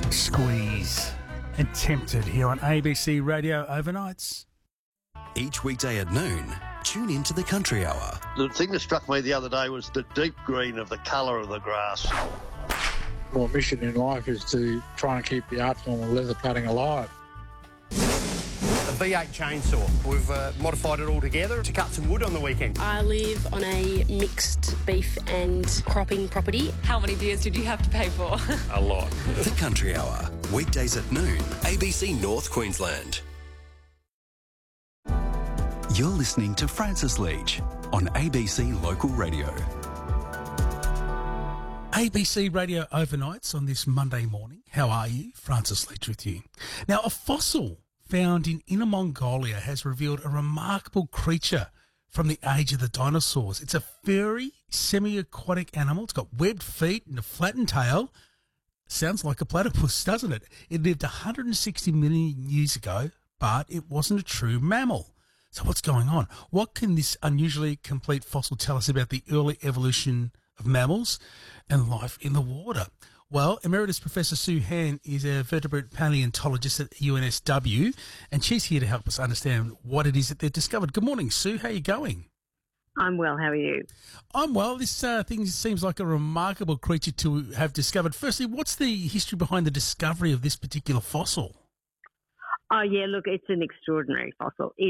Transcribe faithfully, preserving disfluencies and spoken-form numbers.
Squeeze and Tempted here on A B C Radio Overnights. Each weekday at noon, tune into the Country Hour. The thing that struck me the other day was the deep green of the colour of the grass. My mission in life is to try and keep the art form of leather cutting alive. A V eight chainsaw. We've uh, modified it all together to cut some wood on the weekend. I live on a mixed beef and cropping property. How many beers did you have to pay for? A lot. The Country Hour, weekdays at noon, A B C North Queensland. You're listening to Francis Leach on A B C Local Radio. A B C Radio Overnights on this Monday morning. How are you? Francis Leach with you. Now, a fossil found in Inner Mongolia has revealed a remarkable creature from the age of the dinosaurs. It's a furry, semi-aquatic animal. It's got webbed feet and a flattened tail. Sounds like a platypus, doesn't it? It lived one hundred sixty million years ago, but it wasn't a true mammal. So what's going on? What can this unusually complete fossil tell us about the early evolution of mammals and life in the water? Well, Emeritus Professor Sue Han is a vertebrate paleontologist at U N S W, and she's here to help us understand what it is that they've discovered. Good morning, Sue. How are you going? I'm well. How are you? I'm well. This uh, thing seems like a remarkable creature to have discovered. Firstly, what's the history behind the discovery of this particular fossil? Oh, yeah, look, it's an extraordinary fossil. It